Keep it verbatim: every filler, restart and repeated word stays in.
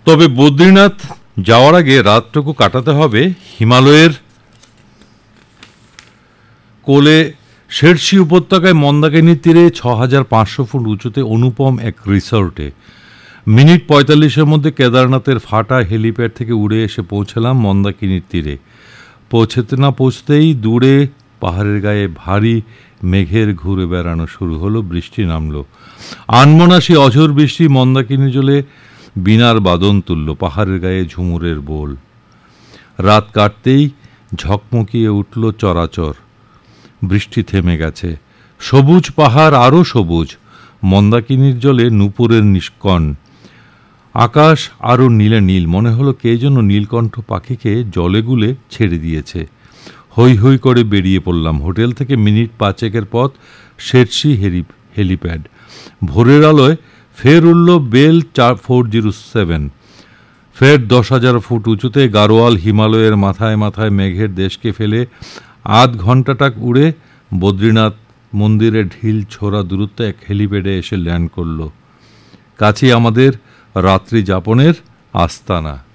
তবে বদ্রীনাথ যাওয়ার আগে রাতটুকু কাটাতে হবে হিমালয়ের কোলে শেরশি উপত্যকায় মন্দাকিনীর তীরে ছ হাজার পাঁচশো ফুট উঁচুতে অনুপম এক রিসর্টে। মিনিট পঁয়তাল্লিশের মধ্যে কেদারনাথের ফাটা হেলিপ্যাড থেকে উড়ে এসে পৌঁছলাম মন্দাকিনীর তীরে। পৌঁছতে না পৌঁছতেই দূরে পাহাড়ের গায়ে ভারী মেঘের ঘুরে বেড়ানো শুরু হলো, বৃষ্টি নামল। আনমনাসী অঝোর বৃষ্টি মন্দাকিনী জলে বিনার বাদন তুলল, পাহাড়ের গায়ে ঝুমুরের বোল। রাত কাটতেই ঝকমকিয়ে উঠল চরাচর। বৃষ্টি থেমে গেছে, সবুজ পাহাড় আরও সবুজ, মন্দাকিনীর জলে নূপুরের নিষ্কণ, আকাশ আরও নীলে নীল। মনে হলো কে যেন নীলকণ্ঠ পাখিকে জলে গুলে ছেড়ে দিয়েছে। হৈ হৈ করে বেরিয়ে পড়লাম। হোটেল থেকে মিনিট পাঁচেকের পথ শেরশি হেলি হেলিপ্যাড। ভোরের আলোয় ফের উঠল বেল চার ফোর জিরো সেভেন। ফের দশ হাজার ফুট উঁচুতে গাড়োয়াল হিমালয়ের মাথায় মাথায় মেঘের দেশকে ফেলে আধ ঘন্টাটাক উড়ে বদ্রীনাথ মন্দিরের ঢিল ছোড়া দূরত্বে এক হেলিপ্যাডে এসে ল্যান্ড করল। কাছে আমাদের রাত্রি যাপনের আস্তানা।